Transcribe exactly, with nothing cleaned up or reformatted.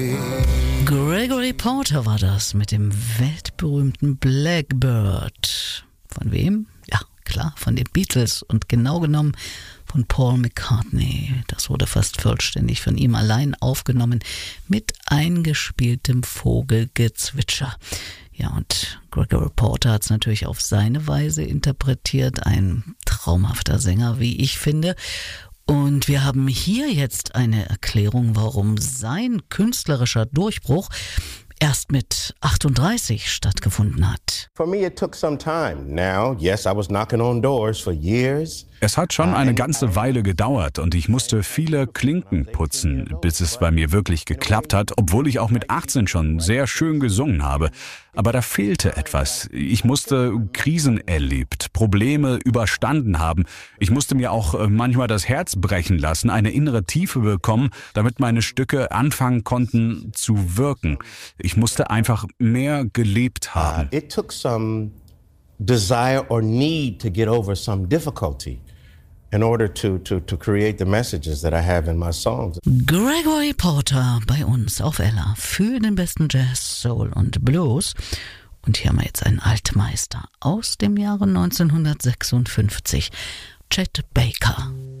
Gregory Porter war das mit dem weltberühmten Blackbird. Von wem? Ja, klar, von den Beatles und genau genommen von Paul McCartney. Das wurde fast vollständig von ihm allein aufgenommen mit eingespieltem Vogelgezwitscher. Ja, und Gregory Porter hat es natürlich auf seine Weise interpretiert. Ein traumhafter Sänger, wie ich finde. Und wir haben hier jetzt eine Erklärung, warum sein künstlerischer Durchbruch erst mit achtunddreißig stattgefunden hat. For me it took some time. Now, yes, I was knocking on doors for years. Es hat schon eine ganze Weile gedauert und ich musste viele Klinken putzen, bis es bei mir wirklich geklappt hat, obwohl ich auch mit achtzehn schon sehr schön gesungen habe. Aber da fehlte etwas. Ich musste Krisen erlebt, Probleme überstanden haben. Ich musste mir auch manchmal das Herz brechen lassen, eine innere Tiefe bekommen, damit meine Stücke anfangen konnten zu wirken. Ich musste einfach mehr gelebt haben. Uh, it took some desire or need to get over some difficulty in order to, to, to create the messages that I have in my songs. Gregory Porter bei uns auf Ella für den besten Jazz, Soul und Blues. Und hier haben wir jetzt einen Altmeister aus dem Jahre neunzehnhundertsechsundfünfzig, Chet Baker.